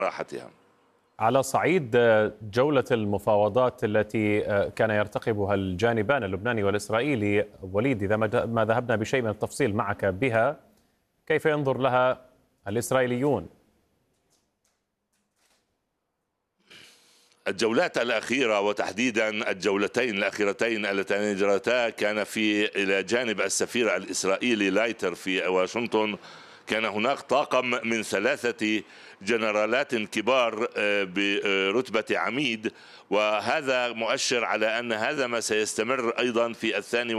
راحتها. على صعيد جولة المفاوضات التي كان يرتقبها الجانبان اللبناني والإسرائيلي، وليد، إذا ما ذهبنا بشيء من التفصيل معك بها، كيف ينظر لها الإسرائيليون؟ الجولات الأخيرة وتحديدا الجولتين الأخيرتين اللتان جرتا كان إلى جانب السفير الإسرائيلي لايتر في واشنطن كان هناك طاقم من 3 جنرالات كبار برتبة عميد، وهذا مؤشر على أن هذا ما سيستمر أيضا في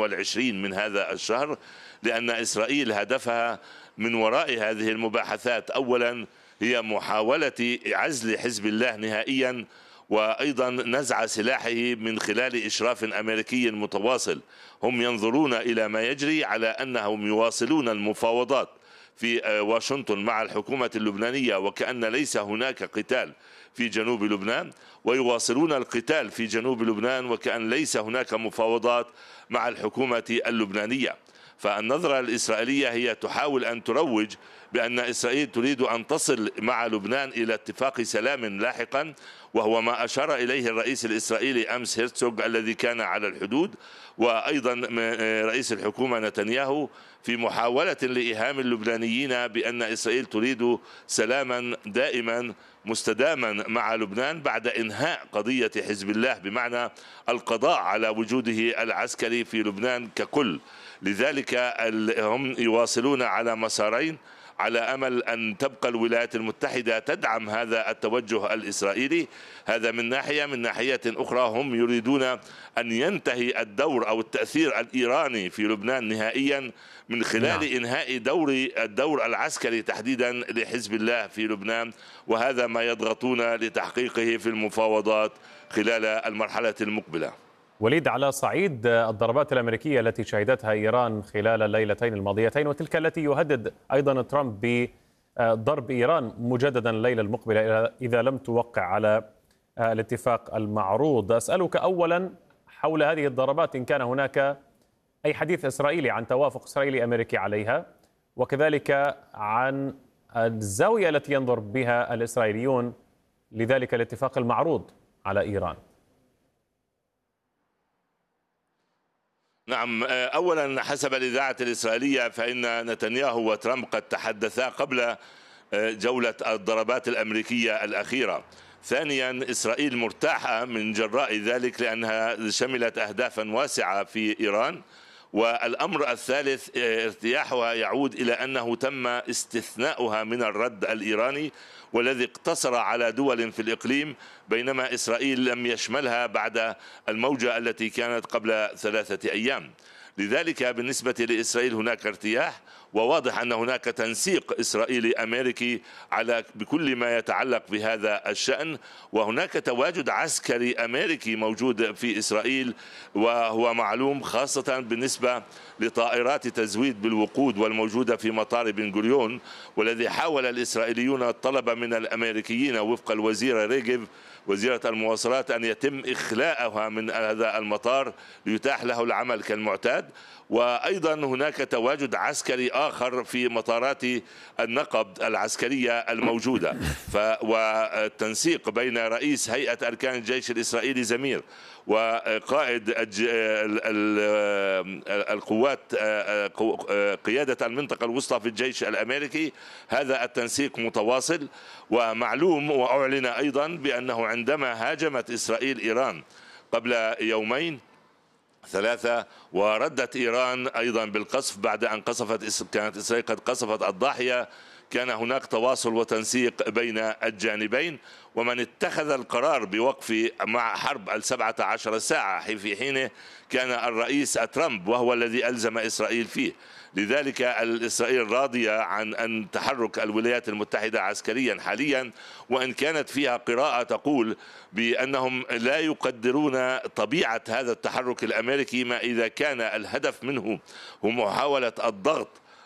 22 من هذا الشهر، لأن إسرائيل هدفها من وراء هذه المباحثات أولا هي محاولة عزل حزب الله نهائيا، وأيضا نزع سلاحه من خلال إشراف أمريكي متواصل. هم ينظرون إلى ما يجري على أنهم يواصلون المفاوضات في واشنطن مع الحكومة اللبنانية وكأن ليس هناك قتال في جنوب لبنان، ويواصلون القتال في جنوب لبنان وكأن ليس هناك مفاوضات مع الحكومة اللبنانية. فالنظرة الإسرائيلية هي تحاول أن تروج بأن إسرائيل تريد أن تصل مع لبنان إلى اتفاق سلام لاحقا، وهو ما أشار إليه الرئيس الإسرائيلي أمس هيرتسوغ الذي كان على الحدود، وأيضا رئيس الحكومة نتنياهو، في محاولة لإيهام اللبنانيين بأن إسرائيل تريد سلاما دائما مستداما مع لبنان بعد إنهاء قضية حزب الله، بمعنى القضاء على وجوده العسكري في لبنان ككل. لذلك هم يواصلون على مسارين على أمل أن تبقى الولايات المتحدة تدعم هذا التوجه الإسرائيلي. هذا من ناحية. من ناحية أخرى هم يريدون أن ينتهي الدور أو التأثير الإيراني في لبنان نهائيا من خلال إنهاء الدور العسكري تحديدا لحزب الله في لبنان، وهذا ما يضغطون لتحقيقه في المفاوضات خلال المرحلة المقبلة. وليد، على صعيد الضربات الأمريكية التي شهدتها إيران خلال الليلتين الماضيتين، وتلك التي يهدد أيضا ترامب بضرب إيران مجددا الليلة المقبلة إذا لم توقع على الاتفاق المعروض، أسألك أولا حول هذه الضربات إن كان هناك أي حديث إسرائيلي عن توافق إسرائيلي أمريكي عليها، وكذلك عن الزاوية التي ينظر بها الإسرائيليون لذلك الاتفاق المعروض على إيران. نعم، أولا حسب الإذاعة الإسرائيلية فإن نتنياهو وترامب قد تحدثا قبل جولة الضربات الأمريكية الأخيرة. ثانيا، إسرائيل مرتاحة من جراء ذلك لأنها شملت أهدافا واسعة في إيران. والأمر الثالث، ارتياحها يعود إلى أنه تم استثناؤها من الرد الإيراني والذي اقتصر على دول في الإقليم، بينما إسرائيل لم يشملها بعد الموجة التي كانت قبل 3 أيام. لذلك بالنسبة لإسرائيل هناك ارتياح، وواضح أن هناك تنسيق إسرائيلي أمريكي بكل ما يتعلق بهذا الشأن، وهناك تواجد عسكري أمريكي موجود في إسرائيل وهو معلوم، خاصة بالنسبة لطائرات تزويد بالوقود والموجودة في مطار بن غوريون، والذي حاول الإسرائيليون الطلب من الأمريكيين وفق الوزيرة ريغيف وزيرة المواصلات أن يتم إخلاءها من هذا المطار ليتاح له العمل كالمعتاد. وأيضا هناك تواجد عسكري آخر في مطارات النقب العسكرية الموجودة، والتنسيق بين رئيس هيئة أركان الجيش الإسرائيلي زمير وقائد القوات قيادة المنطقة الوسطى في الجيش الأمريكي، هذا التنسيق متواصل. ومعلوم وأعلن أيضا بأنه عندما هاجمت إسرائيل إيران قبل 2 3 وردت إيران أيضا بالقصف بعد أن كانت إسرائيل قد قصفت الضاحية، كان هناك تواصل وتنسيق بين الجانبين. ومن اتخذ القرار بوقف مع حرب 17 ساعة في حينه كان الرئيس ترامب، وهو الذي ألزم إسرائيل فيه. لذلك إسرائيل راضية عن أن تحرك الولايات المتحدة عسكريا حاليا، وإن كانت فيها قراءة تقول بأنهم لا يقدرون طبيعة هذا التحرك الأمريكي، ما إذا كان الهدف منه هو محاولة الضغط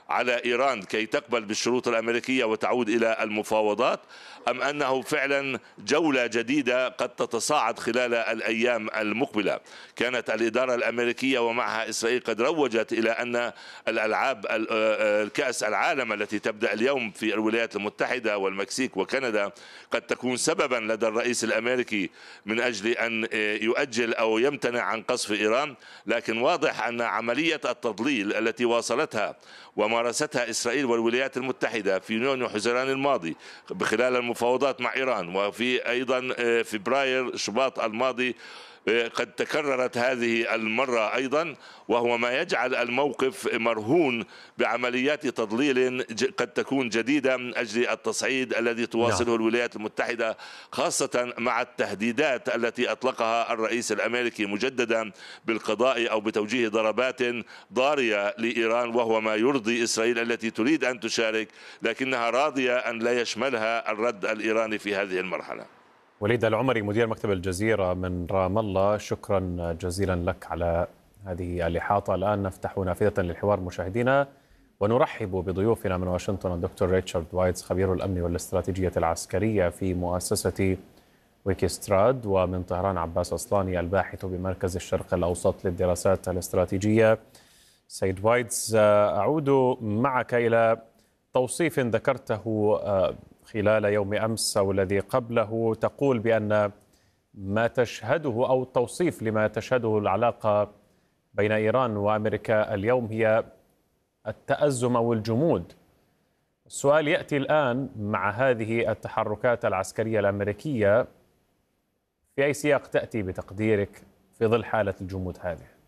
على إيران كي تقبل بالشروط الأمريكية وتعود إلى المفاوضات، أم أنه فعلا جولة جديدة قد تتصاعد خلال الأيام المقبلة؟ كانت الإدارة الأمريكية ومعها إسرائيل قد روجت إلى أن الألعاب الكأس العالم التي تبدأ اليوم في الولايات المتحدة والمكسيك وكندا قد تكون سببا لدى الرئيس الأمريكي من أجل أن يؤجل أو يمتنع عن قصف إيران. لكن واضح أن عملية التضليل التي واصلتها ومارستها إسرائيل والولايات المتحدة في يونيو حزيران الماضي خلال المفاوضات مع إيران، وفي أيضا فبراير شباط الماضي قد تكررت هذه المرة أيضا، وهو ما يجعل الموقف مرهون بعمليات تضليل قد تكون جديدة من أجل التصعيد الذي تواصله الولايات المتحدة، خاصة مع التهديدات التي أطلقها الرئيس الأمريكي مجددا بالقضاء أو بتوجيه ضربات ضارية لإيران، وهو ما يرضي إسرائيل التي تريد أن تشارك لكنها راضية أن لا يشملها الرد الإيراني في هذه المرحلة. وليد العمري مدير مكتب الجزيرة من رام الله، شكرا جزيلا لك على هذه الإحاطة. الآن نفتح نافذة للحوار مشاهدينا ونرحب بضيوفنا من واشنطن الدكتور ريتشارد وايتز خبير الأمن والاستراتيجية العسكرية في مؤسسة ويكستراد، ومن طهران عباس أصلاني الباحث بمركز الشرق الأوسط للدراسات الاستراتيجية. سيد وايتز، أعود معك إلى توصيف ذكرته خلال يوم أمس أو الذي قبله، تقول بأن ما تشهده أو توصيف لما تشهده العلاقة بين إيران وأمريكا اليوم هي التأزم أو الجمود. السؤال يأتي الآن مع هذه التحركات العسكرية الأمريكية، في أي سياق تأتي بتقديرك في ظل حالة الجمود هذه؟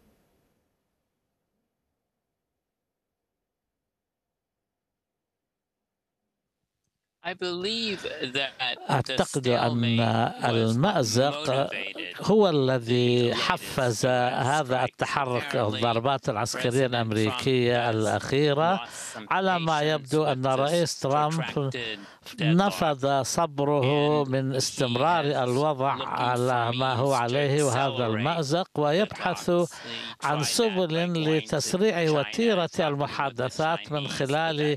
أعتقد أن المأزق هو الذي حفز هذا التحرك أو الضربات العسكرية الأمريكية الأخيرة. على ما يبدو أن رئيس ترامب نفذ صبره من استمرار الوضع على ما هو عليه وهذا المأزق، ويبحث عن سبل لتسريع وتيرة المحادثات من خلال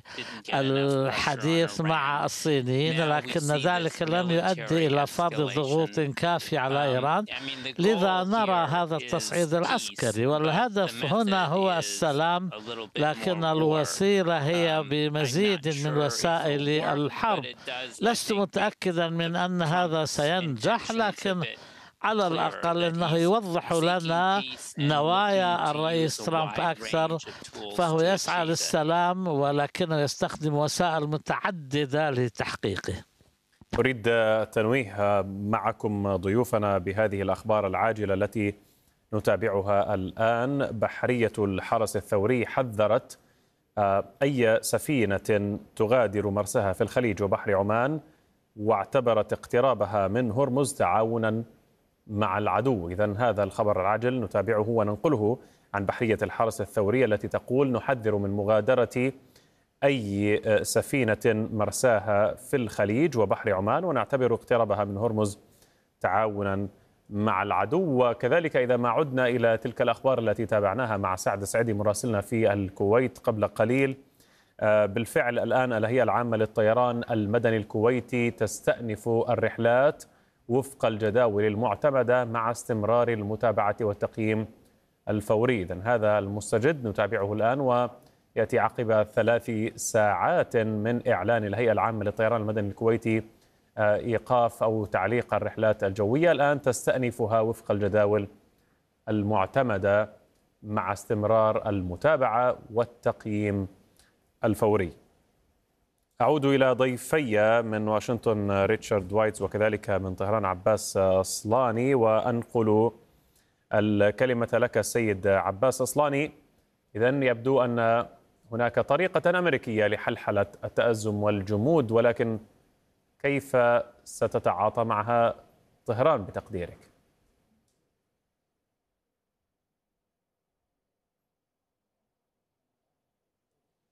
الحديث مع الصينيين، لكن ذلك لن يؤدي إلى فرض ضغوط كافية على إيران. لذا نرى هذا التصعيد العسكري، والهدف هنا هو السلام، لكن الوسيلة هي بمزيد من وسائل الحرب. لست متأكدا من أن هذا سينجح، لكن على الأقل أنه يوضح لنا نوايا الرئيس ترامب أكثر، فهو يسعى للسلام ولكنه يستخدم وسائل متعددة لتحقيقه. أريد التنويه معكم ضيوفنا بهذه الأخبار العاجلة التي نتابعها الآن. بحرية الحرس الثوري حذرت أي سفينة تغادر مرساها في الخليج وبحر عمان، واعتبرت اقترابها من هرمز تعاونا مع العدو. إذن هذا الخبر العاجل نتابعه وننقله عن بحرية الحرس الثوري التي تقول: نحذر من مغادرة أي سفينة مرساها في الخليج وبحر عمان، ونعتبر اقترابها من هرمز تعاونا مع العدو. وكذلك إذا ما عدنا إلى تلك الأخبار التي تابعناها مع سعد السعيدي مراسلنا في الكويت قبل قليل، بالفعل الآن الهيئة العامة للطيران المدني الكويتي تستأنف الرحلات وفق الجداول المعتمدة مع استمرار المتابعة والتقييم الفوري. إذن هذا المستجد نتابعه الآن، ويأتي عقب 3 ساعات من إعلان الهيئة العامة للطيران المدني الكويتي إيقاف أو تعليق الرحلات الجوية. الآن تستأنفها وفق الجداول المعتمدة مع استمرار المتابعة والتقييم الفوري. أعود إلى ضيفي من واشنطن ريتشارد وايتز وكذلك من طهران عباس أصلاني، وأنقل الكلمة لك السيد عباس أصلاني. إذن يبدو أن هناك طريقة أمريكية لحلحلة التأزم والجمود، ولكن كيف ستتعاطى معها طهران بتقديرك؟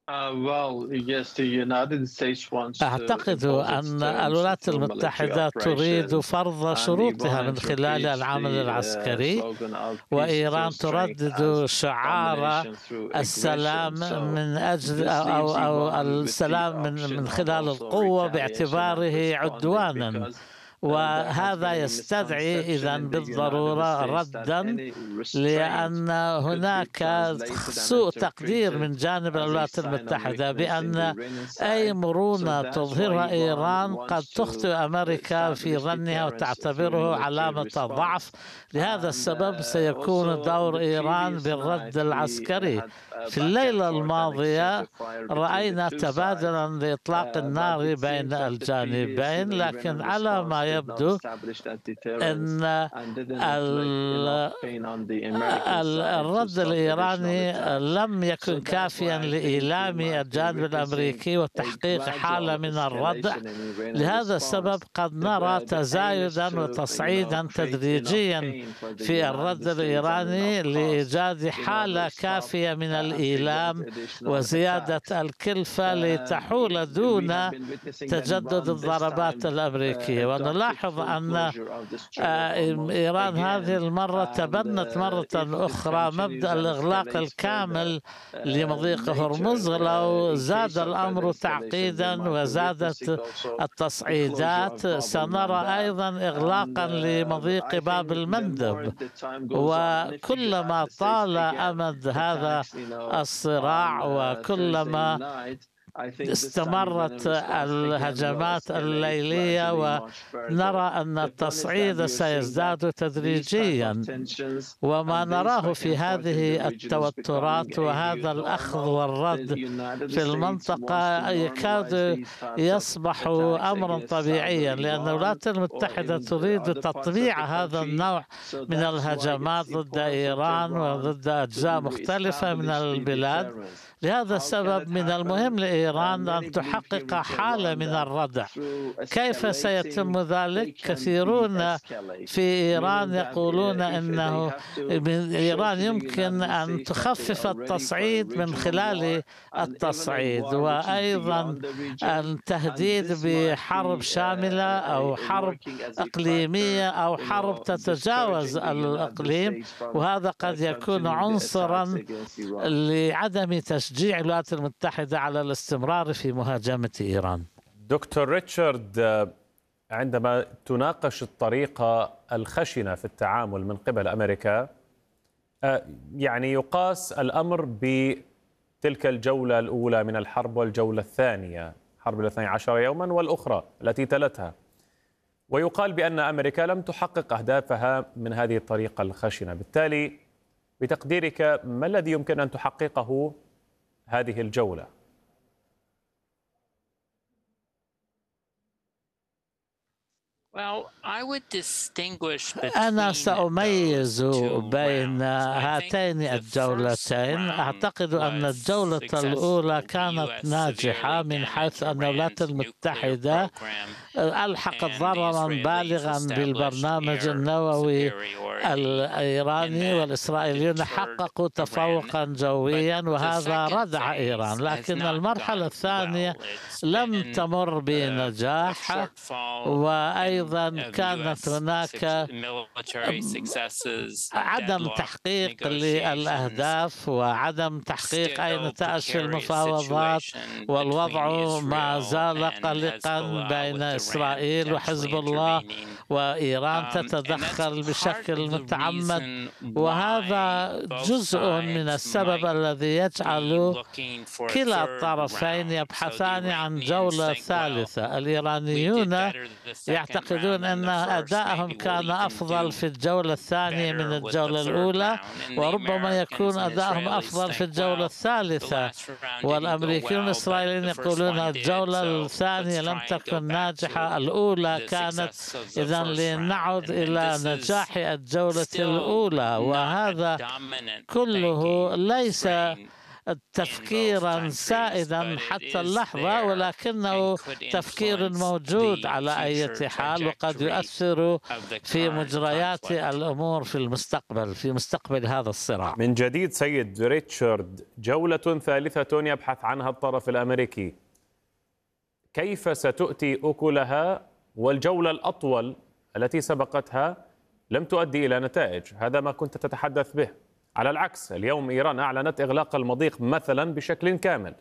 أعتقد أن الولايات المتحدة تريد فرض شروطها من خلال العمل العسكري، وإيران تردد شعار السلام من أجل أو السلام من خلال القوة باعتباره عدوانا، وهذا يستدعي إذن بالضرورة ردا، لأن هناك سوء تقدير من جانب الولايات المتحدة بأن أي مرونة تظهرها إيران قد تخطئ أمريكا في ظنها وتعتبره علامة ضعف. لهذا السبب سيكون دور إيران بالرد العسكري. في الليلة الماضية رأينا تبادلا لإطلاق النار بين الجانبين، لكن على ما يبدو أن الرد الإيراني لم يكن كافيا لإيلام الجانب الأمريكي وتحقيق حالة من الردع. لهذا السبب قد نرى تزايدا وتصعيدا تدريجيا في الرد الإيراني لإيجاد حالة كافية من الإيلام وزيادة الكلفة لتحول دون تجدد الضربات الأمريكية. ونلاحظ أن إيران هذه المرة تبنت مرة أخرى مبدأ الإغلاق الكامل لمضيق هرمز، لو زاد الأمر تعقيدا وزادت التصعيدات سنرى أيضا إغلاقا لمضيق باب المندب. وكلما طال أمد هذا الصراع وكلما استمرت الهجمات الليلية، ونرى أن التصعيد سيزداد تدريجيا. وما نراه في هذه التوترات وهذا الأخذ والرد في المنطقة يكاد يصبح أمرا طبيعيا، لأن الولايات المتحدة تريد تطبيع هذا النوع من الهجمات ضد إيران وضد أجزاء مختلفة من البلاد. لهذا السبب من المهم لإيران أن تحقق حالة من الردع. كيف سيتم ذلك؟ كثيرون في إيران يقولون أنه إيران يمكن أن تخفف التصعيد من خلال التصعيد، وأيضا التهديد بحرب شاملة أو حرب إقليمية أو حرب تتجاوز الإقليم، وهذا قد يكون عنصرا لعدم تشجيع الولايات المتحدة على الاستمرار في مهاجمة إيران. دكتور ريتشارد، عندما تناقش الطريقة الخشنة في التعامل من قبل أمريكا، يعني يقاس الأمر بتلك الجولة الأولى من الحرب والجولة الثانية، حرب 12 يوما والأخرى التي تلتها، ويقال بأن أمريكا لم تحقق أهدافها من هذه الطريقة الخشنة. بالتالي بتقديرك ما الذي يمكن أن تحققه هذه الجولة؟ أنا سأميز بين هاتين الجولتين. أعتقد أن الجولة الأولى كانت ناجحة من حيث أن الولايات المتحدة ألحقت ضررا بالغا بالبرنامج النووي الإيراني، والإسرائيليون حققوا تفوقا جويا وهذا ردع إيران. لكن المرحلة الثانية لم تمر بنجاح، وأيضا كانت هناك عدم تحقيق للأهداف وعدم تحقيق أي نتائج في المفاوضات، والوضع ما زال قلقا بين إسرائيل وحزب الله، وإيران تتدخل بشكل متعمد، وهذا جزء من السبب الذي يجعل كلا الطرفين يبحثان عن جولة ثالثة. الإيرانيون يعتقدون أن أداءهم كان أفضل في الجولة الثانية من الجولة الأولى، وربما يكون أداءهم أفضل في الجولة الثالثة. والأمريكيون والإسرائيليين يقولون الجولة الثانية لم تكن ناجحة، الأولى كانت، إذن لنعد إلى نجاح الجولة الأولى. وهذا كله ليس تفكيرا سائدا حتى اللحظة، ولكنه تفكير موجود على أي حال، وقد يؤثر في مجريات الأمور في المستقبل، في مستقبل هذا الصراع. من جديد سيد ريتشارد، جولة ثالثة يبحث عنها الطرف الأمريكي، كيف ستؤتي أكلها؟ والجولة الأطول التي سبقتها لم تؤدي إلى نتائج، هذا ما كنت تتحدث به. على العكس، اليوم إيران أعلنت إغلاق المضيق مثلا بشكل كامل.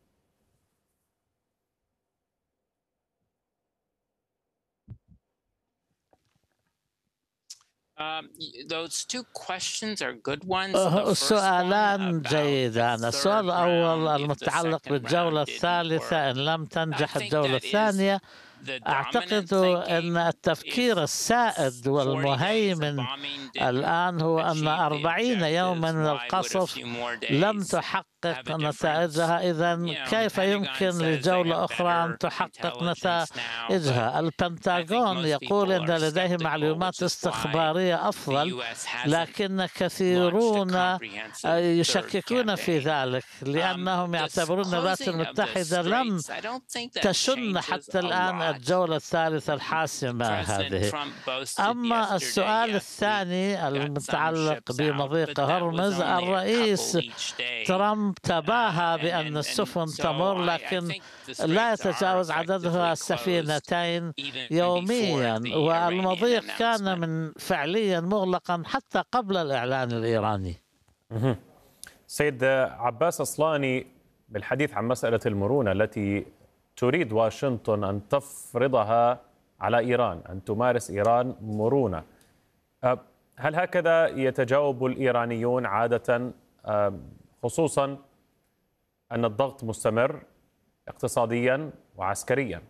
سؤالان جيدان. السؤال الأول المتعلق بالجولة الثالثة، إن لم تنجح الجولة الثانية، أعتقد أن التفكير السائد والمهيمن الآن هو أن 40 يوما من القصف لم تحقق نتائجها، إذن كيف يمكن لجولة أخرى أن تحقق نتائجها؟ البنتاغون يقول أن لديه معلومات استخبارية أفضل، لكن كثيرون يشككون في ذلك، لأنهم يعتبرون الولايات المتحدة لم تشن حتى الآن الجولة الثالثة الحاسمة هذه. أما السؤال الثاني المتعلق بمضيق هرمز، الرئيس ترامب تباهى بأن السفن تمر، لكن لا يتجاوز عددها سفينتين يوميا، والمضيق كان فعليا مغلقا حتى قبل الإعلان الإيراني. سيد عباس أصلاني، بالحديث عن مسألة المرونة التي تريد واشنطن أن تفرضها على إيران، أن تمارس إيران مرونة، هل هكذا يتجاوب الإيرانيون عادة، خصوصا أن الضغط مستمر اقتصاديا وعسكريا؟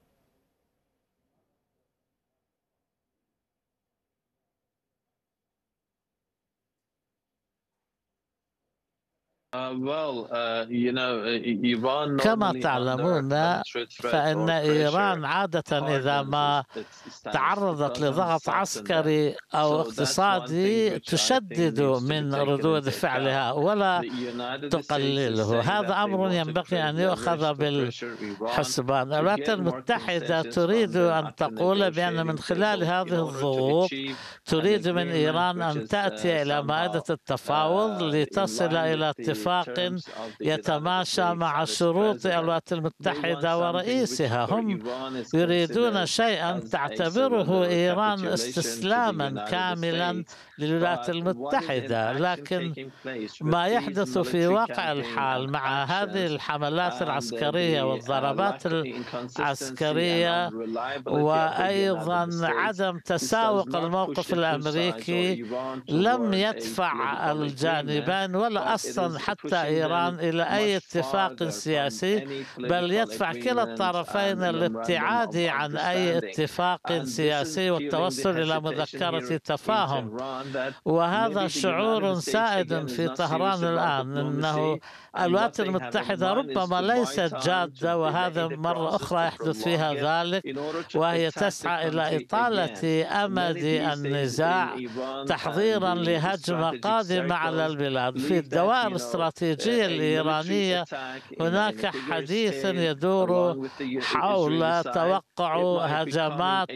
كما تعلمون فإن إيران عادة إذا ما تعرضت لضغط عسكري أو اقتصادي تشدد من ردود فعلها ولا تقلله. هذا أمر ينبغي أن يؤخذ بالحسبان. الولايات المتحدة تريد أن تقول بأن من خلال هذه الضغوط تريد من إيران أن تأتي إلى مائدة التفاوض لتصل إلى اتفاق يتماشى مع شروط الولايات المتحدة ورئيسها. هم يريدون شيئا تعتبره إيران استسلاما كاملا للولايات المتحدة، لكن ما يحدث في واقع الحال مع هذه الحملات العسكرية والضربات العسكرية، وأيضا عدم تساوق الموقف الأمريكي، لم يدفع الجانبين ولا أصلا حتى إيران إلى أي اتفاق سياسي، بل يدفع كلا الطرفين للابتعاد عن أي اتفاق سياسي والتوصل إلى مذكرة تفاهم. وهذا شعور سائد في طهران الآن، أنه الولايات المتحدة ربما ليست جادة، وهذا مرة أخرى يحدث فيها ذلك، وهي تسعى إلى إطالة أمد النزاع تحضيرا لهجمة قادمة على البلاد. في الدوائر الاستراتيجية الإيرانية هناك حديث يدور حول توقع هجمات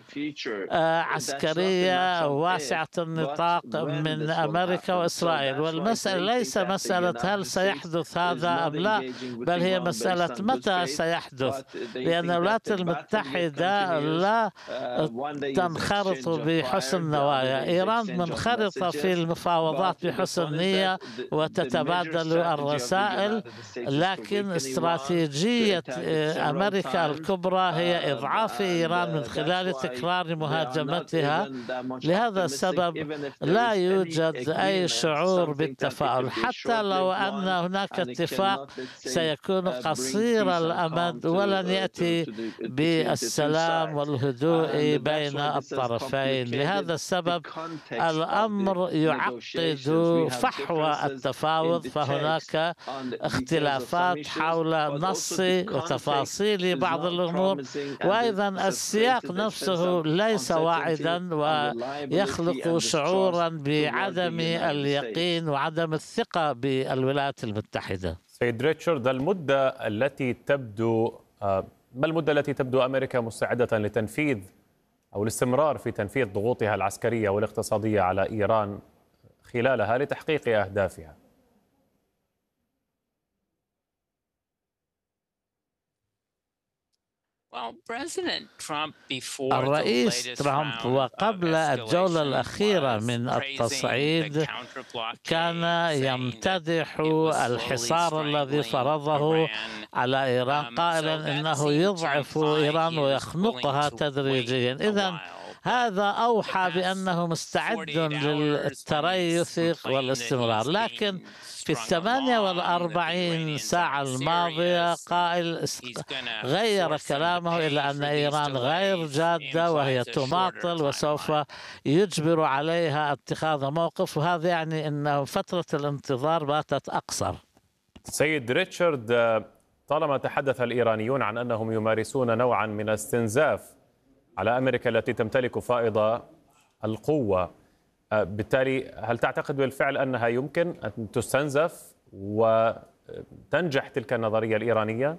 عسكرية واسعة النطاق من أمريكا وإسرائيل، والمسألة ليس مسألة هل سيحدث هذا أم لا، بل هي مسألة متى سيحدث، لأن الولايات المتحدة لا تنخرط بحسن نوايا. إيران منخرطة في المفاوضات بحسن نية وتتبادل الرسائل، لكن استراتيجية أمريكا الكبرى هي إضعاف إيران من خلال تكرار مهاجمتها. لهذا السبب لا يوجد أي شعور بالتفاؤل، حتى لو أن هناك اتفاق سيكون قصير الأمد ولن يأتي بالسلام والهدوء بين الطرفين. لهذا السبب الأمر يعقد فحوى التفاوض البعض فهناك اختلافات حول نص وتفاصيل بعض الأمور، وأيضا السياق نفسه ليس واعدا ويخلق شعورا بعدم اليقين وعدم الثقة بالولايات المتحدة. سيد ريتشارد، ما المدة التي تبدو أمريكا مستعدة لتنفيذ أو الاستمرار في تنفيذ ضغوطها العسكرية والاقتصادية على إيران خلالها لتحقيق أهدافها؟ الرئيس ترامب وقبل الجولة الأخيرة من التصعيد كان يمتدح الحصار الذي فرضه على إيران قائلا إنه يضعف إيران ويخنقها تدريجيا. إذن هذا أوحى بأنه مستعد للتريث والاستمرار، لكن في 48 ساعة الماضية قائل غير كلامه إلى أن إيران غير جادة وهي تماطل وسوف يجبر عليها اتخاذ موقف، وهذا يعني أن فترة الانتظار باتت أقصر. سيد ريتشارد، طالما تحدث الإيرانيون عن أنهم يمارسون نوعا من استنزاف على أمريكا التي تمتلك فائض القوة، بالتالي هل تعتقد بالفعل أنها يمكن أن تستنزف وتنجح تلك النظرية الإيرانية؟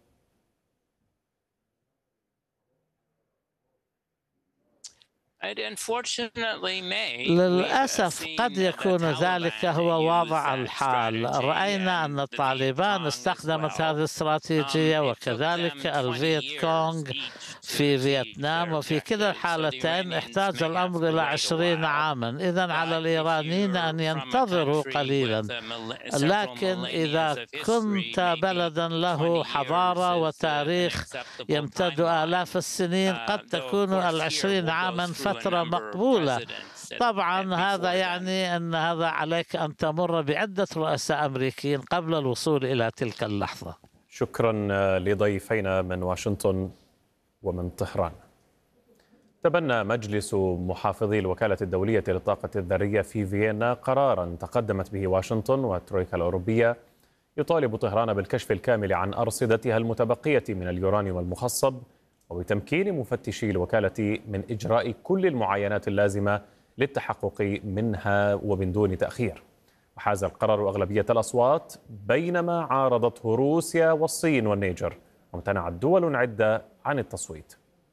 للأسف قد يكون ذلك هو وضع الحال. رأينا أن طالبان استخدمت هذه الاستراتيجية وكذلك الفيت كونغ في فيتنام، وفي كلا الحالتين احتاج الأمر إلى 20 عاما. إذن على الإيرانيين أن ينتظروا قليلا، لكن إذا كنت بلدا له حضارة وتاريخ يمتد آلاف السنين قد تكون 20 عاما فترة مقبولة. طبعا هذا يعني أن هذا عليك أن تمر بعدة رؤساء أمريكيين قبل الوصول إلى تلك اللحظة. شكرا لضيفينا من واشنطن ومن طهران. تبنى مجلس محافظي الوكالة الدولية للطاقة الذرية في فيينا قرارا تقدمت به واشنطن والترويكا الأوروبية يطالب طهران بالكشف الكامل عن أرصدتها المتبقية من اليورانيوم المخصب، وبتمكين مفتشي الوكالة من إجراء كل المعاينات اللازمة للتحقق منها ومن دون تأخير. وحاز القرار أغلبية الأصوات بينما عارضته روسيا والصين والنيجر، وامتنعت دول عدة عن التصويت.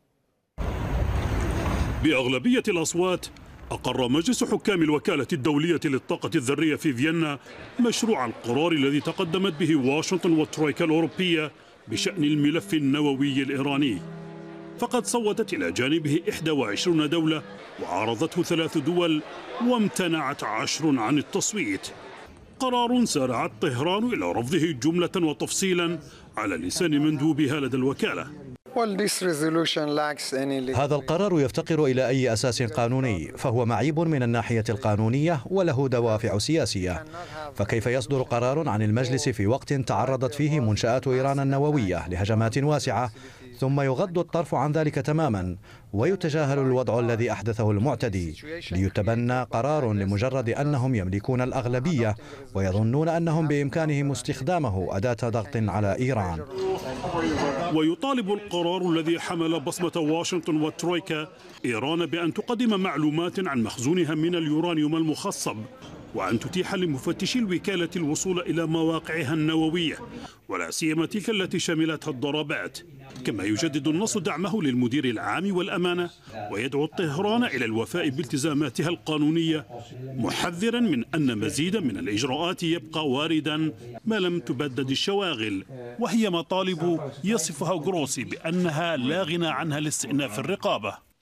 بأغلبية الأصوات أقر مجلس حكام الوكالة الدولية للطاقة الذرية في فيينا مشروع القرار الذي تقدمت به واشنطن والترويكا الأوروبية بشأن الملف النووي الإيراني. فقد صوتت إلى جانبه 21 دولة وعارضته 3 دول وامتنعت 10 عن التصويت. قرار سارعت طهران إلى رفضه جملة وتفصيلا على لسان مندوبها لدى الوكالة. هذا القرار يفتقر إلى أي أساس قانوني، فهو معيب من الناحية القانونية وله دوافع سياسية. فكيف يصدر قرار عن المجلس في وقت تعرضت فيه منشآت إيران النووية لهجمات واسعة ثم يغض الطرف عن ذلك تماما ويتجاهل الوضع الذي أحدثه المعتدي ليتبنى قرار لمجرد أنهم يملكون الأغلبية ويظنون أنهم بإمكانهم استخدامه أداة ضغط على إيران؟ ويطالب القرار الذي حمل بصمة واشنطن والترويكا إيران بأن تقدم معلومات عن مخزونها من اليورانيوم المخصب، وأن تتيح لمفتشي الوكالة الوصول إلى مواقعها النووية ولا سيما تلك التي شملتها الضربات. كما يجدد النص دعمه للمدير العام والأمانة ويدعو طهران إلى الوفاء بالتزاماتها القانونية، محذرا من أن مزيدا من الإجراءات يبقى واردا ما لم تبدد الشواغل، وهي مطالب يصفها غروسي بأنها لا غنى عنها لاستئناف الرقابة.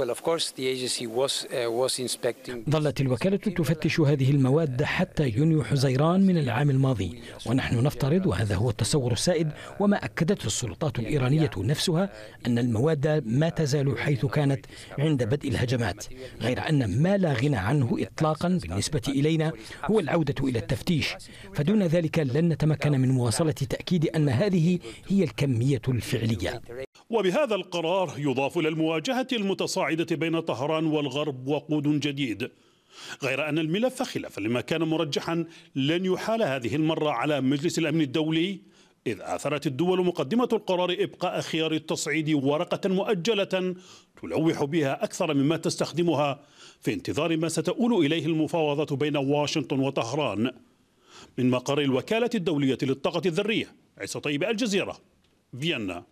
ظلت الوكالة تفتش هذه المواد حتى يونيو حزيران من العام الماضي، ونحن نفترض، وهذا هو التصور السائد وما أكدته السلطات الإيرانية نفسها، أن المواد ما تزال حيث كانت عند بدء الهجمات، غير أن ما لا غنى عنه إطلاقا بالنسبة إلينا هو العودة إلى التفتيش، فدون ذلك لن نتمكن من مواصلة تأكيد أن هذه هي الكمية الفعلية. وبهذا القرار يضاف إلى المواجهة المتصاعدة بين طهران والغرب وقود جديد، غير أن الملف خلافا لما كان مرجحا لن يحال هذه المرة على مجلس الأمن الدولي، إذ آثرت الدول مقدمة القرار إبقاء خيار التصعيد ورقة مؤجلة تلوح بها أكثر مما تستخدمها في انتظار ما ستؤول إليه المفاوضات بين واشنطن وطهران. من مقر الوكالة الدولية للطاقة الذرية، عيسى طيب، الجزيرة، فيينا.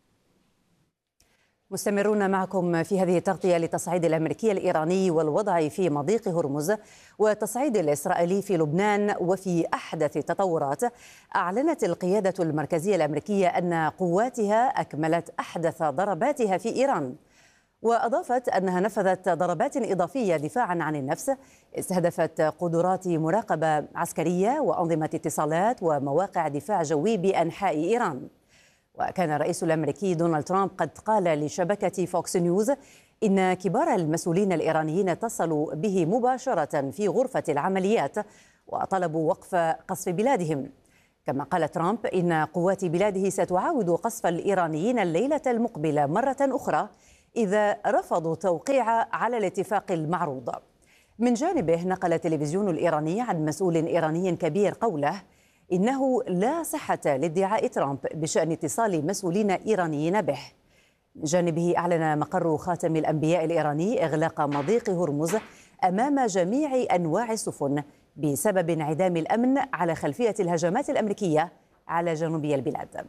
مستمرون معكم في هذه التغطية للتصعيد الأمريكي الإيراني والوضع في مضيق هرمز والتصعيد الإسرائيلي في لبنان. وفي أحدث التطورات، أعلنت القيادة المركزية الأمريكية أن قواتها أكملت أحدث ضرباتها في إيران، وأضافت أنها نفذت ضربات إضافية دفاعا عن النفس استهدفت قدرات مراقبة عسكرية وأنظمة اتصالات ومواقع دفاع جوي بأنحاء إيران. وكان الرئيس الأمريكي دونالد ترامب قد قال لشبكة فوكس نيوز إن كبار المسؤولين الإيرانيين اتصلوا به مباشرة في غرفة العمليات وطلبوا وقف قصف بلادهم. كما قال ترامب إن قوات بلاده ستعاود قصف الإيرانيين الليلة المقبلة مرة أخرى إذا رفضوا التوقيع على الاتفاق المعروض. من جانبه، نقل التلفزيون الإيراني عن مسؤول إيراني كبير قوله إنه لا صحة لادعاء ترامب بشأن اتصال مسؤولين إيرانيين به. من جانبه، أعلن مقر خاتم الأنبياء الإيراني إغلاق مضيق هرمز أمام جميع أنواع السفن بسبب انعدام الأمن على خلفية الهجمات الأمريكية على جنوبي البلاد.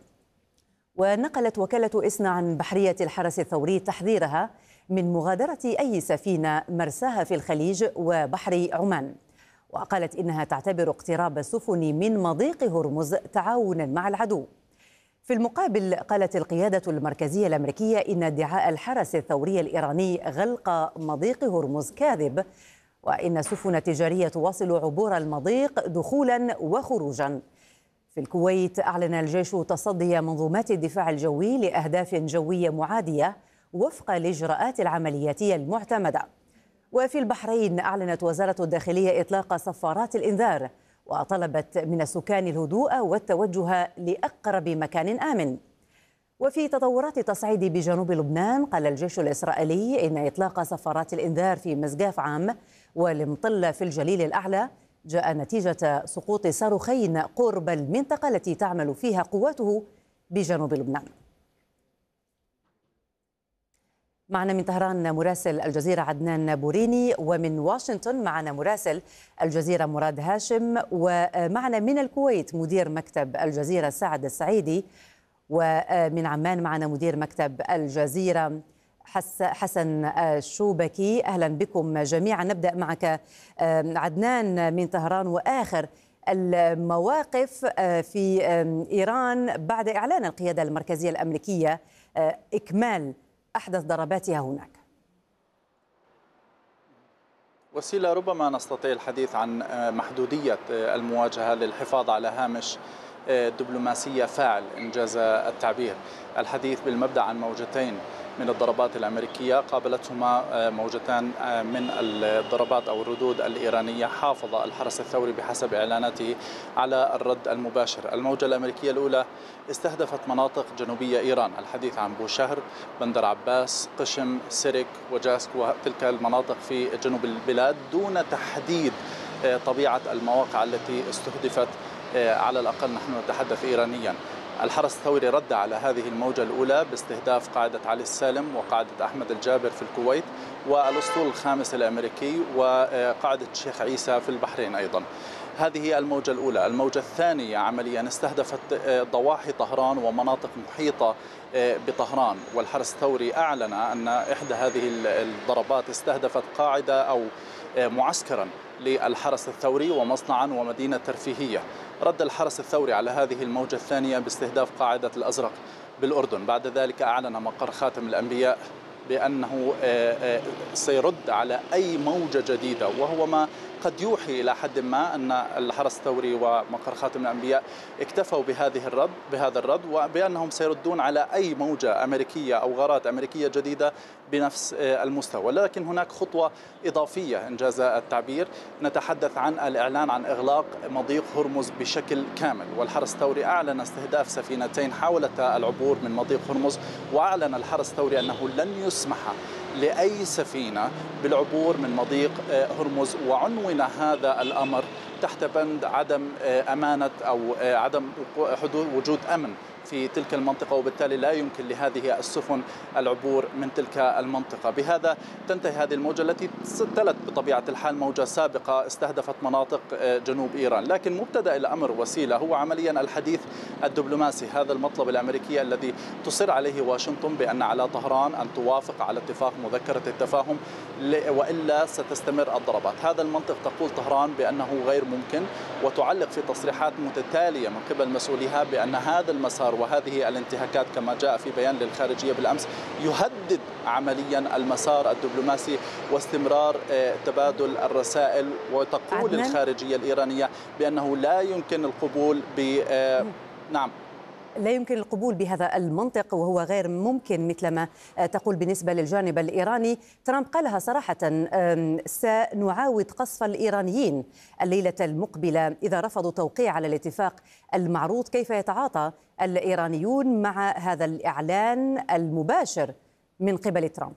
ونقلت وكالة إسنا عن بحرية الحرس الثوري تحذيرها من مغادرة أي سفينة مرساها في الخليج وبحر عمان، وقالت إنها تعتبر اقتراب السفن من مضيق هرمز تعاونا مع العدو. في المقابل، قالت القيادة المركزية الأمريكية إن ادعاء الحرس الثوري الإيراني غلق مضيق هرمز كاذب، وإن سفن تجارية تواصل عبور المضيق دخولا وخروجا. في الكويت، أعلن الجيش تصدي منظومات الدفاع الجوي لأهداف جوية معادية وفق الإجراءات العملياتية المعتمدة. وفي البحرين، أعلنت وزارة الداخلية إطلاق صفارات الإنذار وطلبت من السكان الهدوء والتوجه لأقرب مكان آمن. وفي تطورات التصعيد بجنوب لبنان، قال الجيش الإسرائيلي إن إطلاق صفارات الإنذار في مسقاف عام والمطلة في الجليل الأعلى جاء نتيجة سقوط صاروخين قرب المنطقة التي تعمل فيها قواته بجنوب لبنان. معنا من طهران مراسل الجزيرة عدنان بوريني، ومن واشنطن معنا مراسل الجزيرة مراد هاشم، ومعنا من الكويت مدير مكتب الجزيرة سعد السعيدي، ومن عمان معنا مدير مكتب الجزيرة حسن الشوبكي. أهلا بكم جميعا. نبدأ معك عدنان من طهران، وآخر المواقف في إيران بعد إعلان القيادة المركزية الأمريكية إكمال أحدث ضرباتها هناك. وسيلة، ربما نستطيع الحديث عن محدودية المواجهة للحفاظ على هامش دبلوماسية فاعل إنجاز التعبير. الحديث بالمبدأ عن موجتين من الضربات الأمريكية قابلتهما موجتان من الضربات أو الردود الإيرانية. حافظ الحرس الثوري بحسب إعلاناته على الرد المباشر. الموجة الأمريكية الأولى استهدفت مناطق جنوبية إيران، الحديث عن بوشهر، بندر عباس، قشم، سيرك وجاسك وتلك المناطق في جنوب البلاد، دون تحديد طبيعة المواقع التي استهدفت. على الأقل نحن نتحدث إيرانيا. الحرس الثوري رد على هذه الموجة الأولى باستهداف قاعدة علي السالم وقاعدة أحمد الجابر في الكويت والأسطول الخامس الأمريكي وقاعدة الشيخ عيسى في البحرين أيضا. هذه الموجة الأولى. الموجة الثانية عمليا استهدفت ضواحي طهران ومناطق محيطة بطهران، والحرس الثوري أعلن أن إحدى هذه الضربات استهدفت قاعدة أو معسكرا للحرس الثوري ومصنعا ومدينة ترفيهية. رد الحرس الثوري على هذه الموجة الثانية باستهداف قاعدة الأزرق بالأردن. بعد ذلك أعلن مقر خاتم الأنبياء بأنه سيرد على أي موجة جديدة، وهو ما قد يوحي إلى حد ما أن الحرس الثوري ومقر خاتم الأنبياء اكتفوا بهذا الرد وبأنهم سيردون على أي موجة أمريكية أو غارات أمريكية جديدة بنفس المستوى. لكن هناك خطوة إضافية إنجاز التعبير، نتحدث عن الإعلان عن إغلاق مضيق هرمز بشكل كامل. والحرس الثوري أعلن استهداف سفينتين حاولتا العبور من مضيق هرمز، وأعلن الحرس الثوري أنه لن يسمح لأي سفينة بالعبور من مضيق هرمز. وعنون هذا الأمر تحت بند عدم أمانة أو عدم وجود أمن في تلك المنطقة، وبالتالي لا يمكن لهذه السفن العبور من تلك المنطقة. بهذا تنتهي هذه الموجة التي تلت بطبيعة الحال موجة سابقة استهدفت مناطق جنوب إيران. لكن مبتدأ الأمر وسيلة هو عمليا الحديث الدبلوماسي، هذا المطلب الأمريكي الذي تصر عليه واشنطن بأن على طهران أن توافق على اتفاق مذكرة التفاهم وإلا ستستمر الضربات. هذا المنطق تقول طهران بأنه غير ممكن، وتعلق في تصريحات متتالية من قبل مسؤوليها بأن هذا المسار وهذه الانتهاكات كما جاء في بيان للخارجية بالأمس يهدد عمليا المسار الدبلوماسي واستمرار تبادل الرسائل. وتقول الخارجية الإيرانية بأنه لا يمكن القبول نعم لا يمكن القبول بهذا المنطق، وهو غير ممكن مثلما تقول بالنسبة للجانب الإيراني. ترامب قالها صراحة: سنعاود قصف الإيرانيين الليلة المقبلة إذا رفضوا توقيع على الاتفاق المعروض. كيف يتعاطى الإيرانيون مع هذا الإعلان المباشر من قبل ترامب؟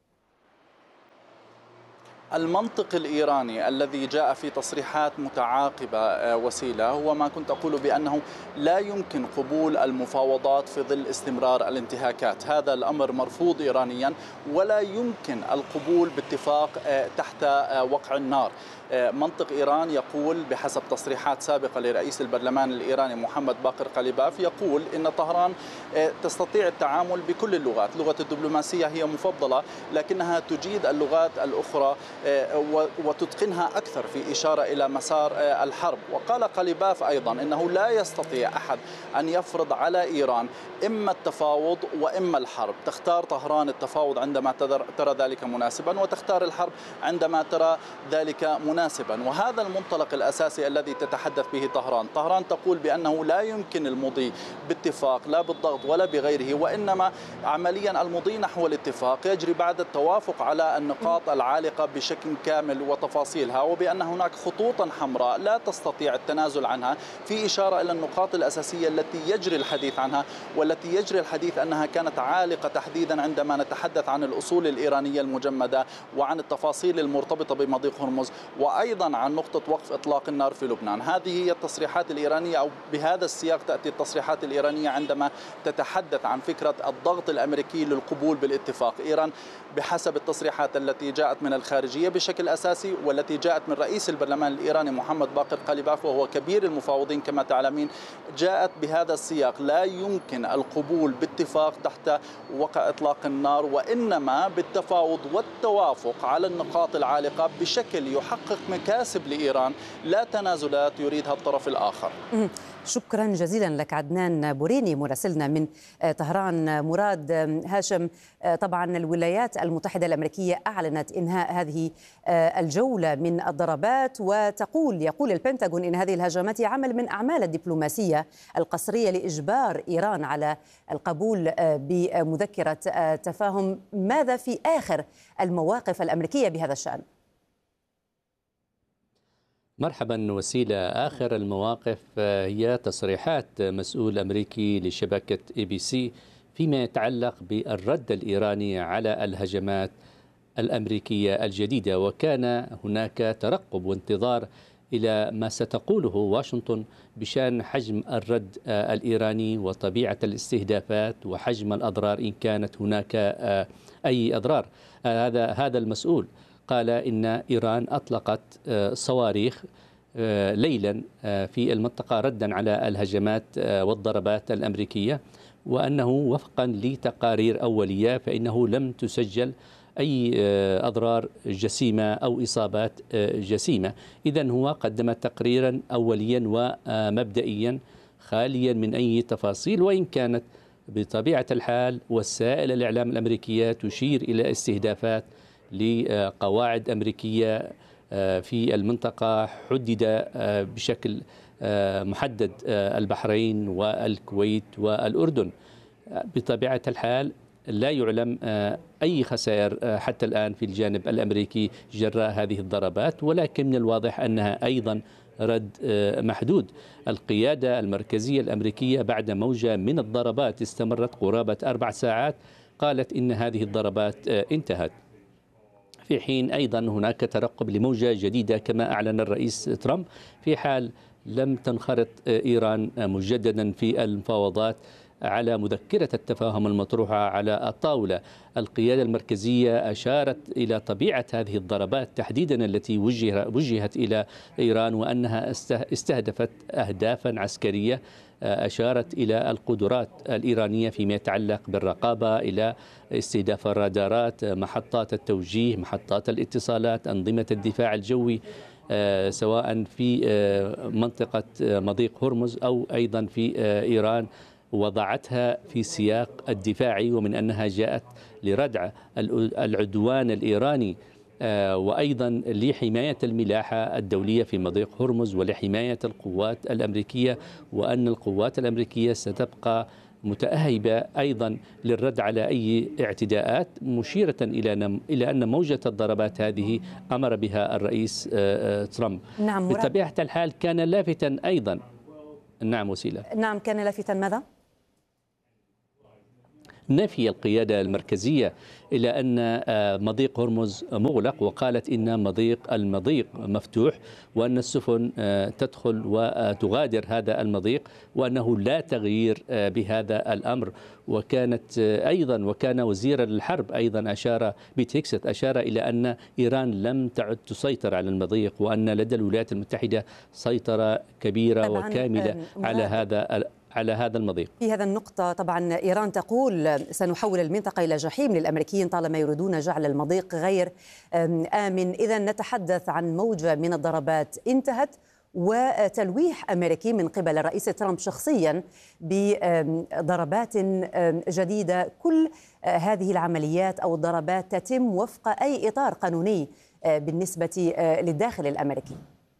المنطق الإيراني الذي جاء في تصريحات متعاقبة وسيلة هو ما كنت أقول بأنه لا يمكن قبول المفاوضات في ظل استمرار الانتهاكات. هذا الأمر مرفوض إيرانيا، ولا يمكن القبول باتفاق تحت وقع النار. منطق إيران يقول بحسب تصريحات سابقة لرئيس البرلمان الإيراني محمد باقر قليباف، يقول إن طهران تستطيع التعامل بكل اللغات. لغة الدبلوماسية هي مفضلة، لكنها تجيد اللغات الأخرى وتتقنها أكثر في إشارة إلى مسار الحرب. وقال قليباف أيضا إنه لا يستطيع أحد أن يفرض على إيران إما التفاوض وإما الحرب. تختار طهران التفاوض عندما ترى ذلك مناسبا، وتختار الحرب عندما ترى ذلك مناسبا. وهذا المنطلق الأساسي الذي تتحدث به طهران. طهران تقول بأنه لا يمكن المضي باتفاق لا بالضغط ولا بغيره، وإنما عمليا المضي نحو الاتفاق يجري بعد التوافق على النقاط العالقة بشكل كامل وتفاصيلها، وبأن هناك خطوطا حمراء لا تستطيع التنازل عنها، في إشارة إلى النقاط الأساسية التي يجري الحديث عنها، والتي يجري الحديث أنها كانت عالقة تحديدا عندما نتحدث عن الأصول الإيرانية المجمدة وعن التفاصيل المرتبطة بمضيق هرمز، وأيضا عن نقطة وقف إطلاق النار في لبنان. هذه هي التصريحات الإيرانية، أو بهذا السياق تأتي التصريحات الإيرانية عندما تتحدث عن فكرة الضغط الأمريكي للقبول بالاتفاق. إيران بحسب التصريحات التي جاءت من الخارجية بشكل أساسي والتي جاءت من رئيس البرلمان الإيراني محمد باقر قليباف وهو كبير المفاوضين كما تعلمين، جاءت بهذا السياق: لا يمكن القبول باتفاق تحت وقع إطلاق النار، وإنما بالتفاوض والتوافق على النقاط العالقة بشكل يحقق مكاسب لإيران لا تنازلات يريدها الطرف الآخر. شكرا جزيلا لك عدنان بوريني مراسلنا من طهران. مراد هاشم، طبعا الولايات المتحدة الأمريكية أعلنت إنهاء هذه الجولة من الضربات، يقول البنتاغون إن هذه الهجمات عمل من أعمال الدبلوماسية القسرية لإجبار إيران على القبول بمذكرة تفاهم. ماذا في آخر المواقف الأمريكية بهذا الشأن؟ مرحبا وسيلة. آخر المواقف هي تصريحات مسؤول أمريكي لشبكة ABC فيما يتعلق بالرد الإيراني على الهجمات الأمريكية الجديدة، وكان هناك ترقب وانتظار إلى ما ستقوله واشنطن بشأن حجم الرد الإيراني وطبيعة الاستهدافات وحجم الأضرار إن كانت هناك أي أضرار. هذا المسؤول قال إن إيران أطلقت صواريخ ليلا في المنطقة ردا على الهجمات والضربات الأمريكية، وأنه وفقا لتقارير أولية فإنه لم تسجل أي أضرار جسيمة أو إصابات جسيمة. إذن هو قدم تقريرا أوليا ومبدئيا خاليا من أي تفاصيل، وإن كانت بطبيعة الحال وسائل الإعلام الأمريكية تشير إلى استهدافات لقواعد أمريكية في المنطقة حدد بشكل محدد البحرين والكويت والأردن. بطبيعة الحال لا يعلم أي خسائر حتى الآن في الجانب الأمريكي جراء هذه الضربات، ولكن من الواضح أنها أيضا رد محدود. القيادة المركزية الأمريكية بعد موجة من الضربات استمرت قرابة 4 ساعات قالت إن هذه الضربات انتهت. في حين أيضا هناك ترقب لموجة جديدة كما أعلن الرئيس ترامب في حال لم تنخرط إيران مجددا في المفاوضات على مذكرة التفاهم المطروحة على الطاولة. القيادة المركزية أشارت إلى طبيعة هذه الضربات تحديدا التي وجهت إلى إيران، وأنها استهدفت أهدافا عسكرية. أشارت إلى القدرات الإيرانية فيما يتعلق بالرقابة، إلى استهداف الرادارات، محطات التوجيه، محطات الاتصالات، أنظمة الدفاع الجوي، سواء في منطقة مضيق هرمز أو أيضا في إيران، وضعتها في سياق الدفاعي، ومن أنها جاءت لردع العدوان الإيراني وأيضا لحماية الملاحة الدولية في مضيق هرمز ولحماية القوات الأمريكية، وأن القوات الأمريكية ستبقى متأهبة أيضا للرد على أي اعتداءات، مشيرة إلى أن موجة الضربات هذه أمر بها الرئيس ترامب. نعم، بطبيعة الحال كان لافتا أيضا. نعم وسيلة. نعم، كان لافتا ماذا؟ نفي القيادة المركزية إلى أن مضيق هرمز مغلق، وقالت إن المضيق مفتوح، وأن السفن تدخل وتغادر هذا المضيق، وأنه لا تغيير بهذا الأمر. وكان وزير الحرب أيضا بيت هيكست أشار إلى أن إيران لم تعد تسيطر على المضيق، وأن لدى الولايات المتحدة سيطرة كبيرة وكاملة على هذا المضيق. في هذا النقطة طبعا إيران تقول سنحول المنطقة إلى جحيم للأمريكيين طالما يريدون جعل المضيق غير آمن. إذا نتحدث عن موجة من الضربات انتهت وتلويح أمريكي من قبل الرئيس ترامب شخصيا بضربات جديدة. كل هذه العمليات أو الضربات تتم وفق أي إطار قانوني بالنسبة للداخل الأمريكي؟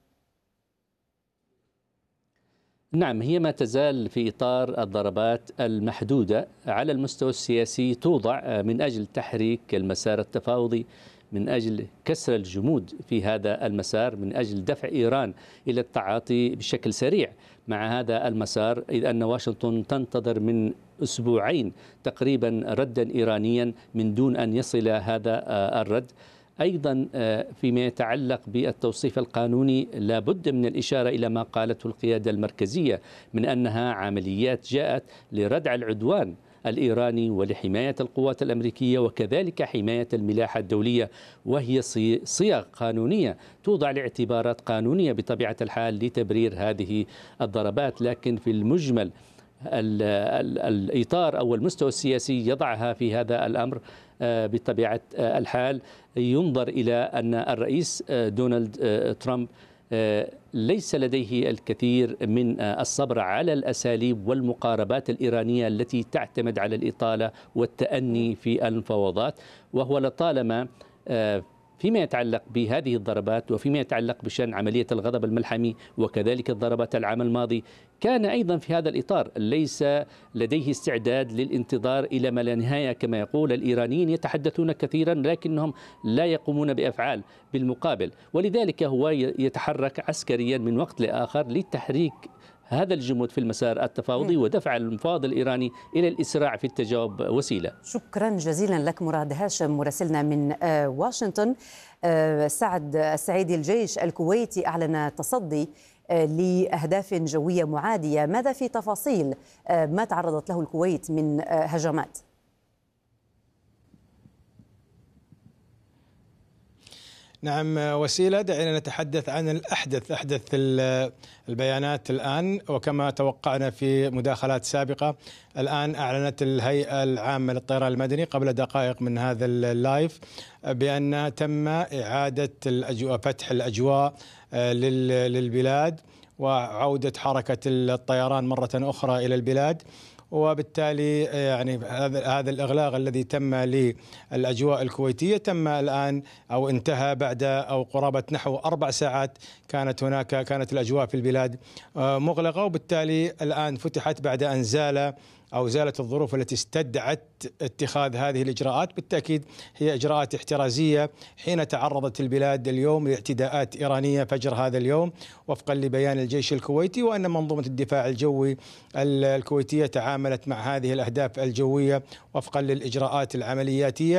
نعم، هي ما تزال في إطار الضربات المحدودة على المستوى السياسي، توضع من أجل تحريك المسار التفاوضي، من أجل كسر الجمود في هذا المسار، من أجل دفع إيران إلى التعاطي بشكل سريع مع هذا المسار، إذ أن واشنطن تنتظر من أسبوعين تقريبا ردا إيرانيا من دون أن يصل هذا الرد. أيضا فيما يتعلق بالتوصيف القانوني لا بد من الإشارة إلى ما قالته القيادة المركزية من أنها عمليات جاءت لردع العدوان الإيراني ولحماية القوات الأمريكية وكذلك حماية الملاحة الدولية، وهي صيغ قانونية توضع لاعتبارات قانونية بطبيعة الحال لتبرير هذه الضربات. لكن في المجمل الإطار أو المستوى السياسي يضعها في هذا الأمر بطبيعة الحال. ينظر إلى أن الرئيس دونالد ترامب ليس لديه الكثير من الصبر على الأساليب والمقاربات الإيرانية التي تعتمد على الإطالة والتأني في المفاوضات، وهو لطالما فيما يتعلق بهذه الضربات وفيما يتعلق بشأن عملية الغضب الملحمي وكذلك الضربات العام الماضي كان أيضا في هذا الإطار ليس لديه استعداد للانتظار إلى ما لا نهاية. كما يقول الإيرانيين يتحدثون كثيرا لكنهم لا يقومون بأفعال بالمقابل، ولذلك هو يتحرك عسكريا من وقت لآخر لتحريك هذا الجمود في المسار التفاوضي ودفع المفاوض الإيراني إلى الإسراع في التجاوب. وسيلة. شكرا جزيلا لك مراد هاشم مراسلنا من واشنطن. سعد السعيدي، الجيش الكويتي أعلن تصدي لأهداف جوية معادية، ماذا في تفاصيل ما تعرضت له الكويت من هجمات؟ نعم وسيلة، دعينا نتحدث عن أحدث البيانات الآن. وكما توقعنا في مداخلات سابقة، الآن أعلنت الهيئة العامة للطيران المدني قبل دقائق من هذا اللايف بأن تم إعادة فتح الأجواء للبلاد وعودة حركة الطيران مرة أخرى إلى البلاد، وبالتالي يعني هذا الإغلاق الذي تم للأجواء الكويتية تم الآن أو انتهى بعد أو قرابة نحو 4 ساعات كانت الأجواء في البلاد مغلقة، وبالتالي الآن فتحت بعد أن زالت الظروف التي استدعت اتخاذ هذه الإجراءات. بالتأكيد هي إجراءات احترازية حين تعرضت البلاد اليوم لاعتداءات إيرانية فجر هذا اليوم وفقا لبيان الجيش الكويتي، وأن منظومة الدفاع الجوي الكويتية تعاملت مع هذه الأهداف الجوية وفقا للإجراءات العملياتية.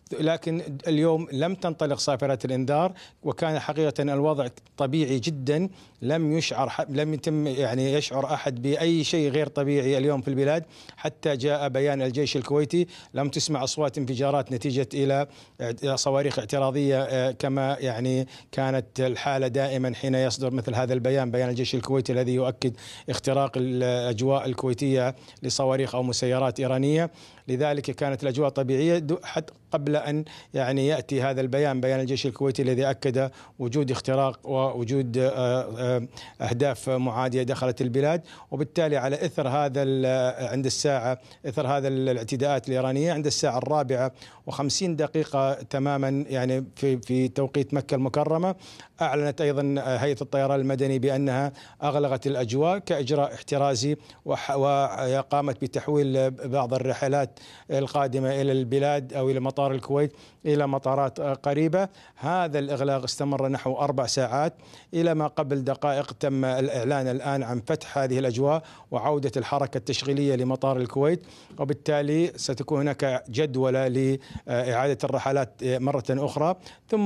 لكن اليوم لم تنطلق صافرة الإنذار، وكان حقيقة الوضع طبيعي جدا، لم يتم يعني يشعر أحد بأي شيء غير طبيعي اليوم في البلاد، حتى جاء بيان الجيش الكويتي. لم تسمع أصوات انفجارات نتيجة إلى صواريخ اعتراضية كما يعني كانت الحالة دائما حين يصدر مثل هذا البيان، بيان الجيش الكويتي الذي يؤكد اختراق الأجواء الكويتية لصواريخ أو مسيرات إيرانية. لذلك كانت الأجواء طبيعية حتى قبل أن يعني يأتي هذا البيان، بيان الجيش الكويتي الذي أكد وجود اختراق ووجود أهداف معادية دخلت البلاد. وبالتالي على إثر هذا عند الساعة إثر هذا الاعتداءات الإيرانية عند الساعة 4:50 تماما يعني في توقيت مكة المكرمة، أعلنت أيضا هيئة الطيران المدني بأنها أغلقت الأجواء كإجراء احترازي، وقامت بتحويل بعض الرحلات القادمة إلى البلاد أو إلى مطار الكويت إلى مطارات قريبة. هذا الإغلاق استمر نحو 4 ساعات، إلى ما قبل دقائق تم الإعلان الآن عن فتح هذه الأجواء وعودة الحركة التشغيلية لمطار الكويت، وبالتالي ستكون هناك جدولة لإعادة الرحلات مرة أخرى. ثم